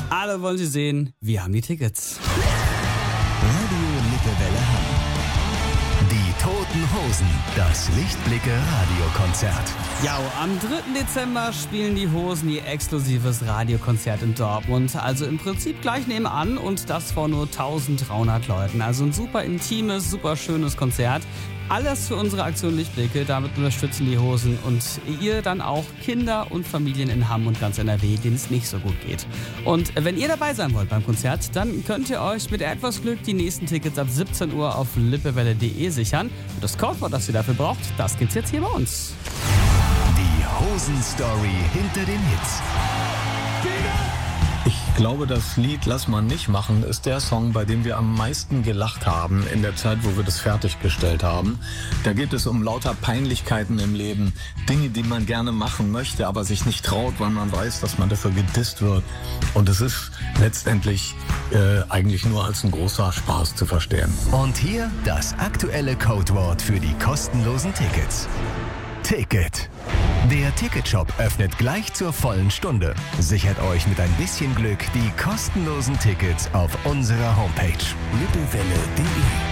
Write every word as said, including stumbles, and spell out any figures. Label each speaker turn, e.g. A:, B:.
A: Alle wollen sie sehen. Wir haben die Tickets.
B: Radio Lippewelle Hamm. Die Toten Hosen. Das Lichtblicke-Radiokonzert.
A: Ja, am dritten Dezember spielen die Hosen ihr exklusives Radiokonzert in Dortmund. Also im Prinzip gleich nebenan und das vor nur dreizehnhundert Leuten. Also ein super intimes, super schönes Konzert. Alles für unsere Aktion Lichtblicke. Damit unterstützen die Hosen und ihr dann auch Kinder und Familien in Hamm und ganz N R W, denen es nicht so gut geht. Und wenn ihr dabei sein wollt beim Konzert, dann könnt ihr euch mit etwas Glück die nächsten Tickets ab siebzehn Uhr auf lippewelle punkt de sichern. Und das Codewort, das ihr dafür braucht, das gibt's jetzt hier bei uns.
B: Die Hosen-Story hinter den Hits.
C: Ich glaube, das Lied Lass mal nicht machen ist der Song, bei dem wir am meisten gelacht haben in der Zeit, wo wir das fertiggestellt haben. Da geht es um lauter Peinlichkeiten im Leben, Dinge, die man gerne machen möchte, aber sich nicht traut, weil man weiß, dass man dafür gedisst wird. Und es ist letztendlich äh, eigentlich nur als ein großer Spaß zu verstehen.
B: Und hier das aktuelle Codewort für die kostenlosen Tickets. Ticket. Der Ticketshop öffnet gleich zur vollen Stunde. Sichert euch mit ein bisschen Glück die kostenlosen Tickets auf unserer Homepage lippewelle punkt de.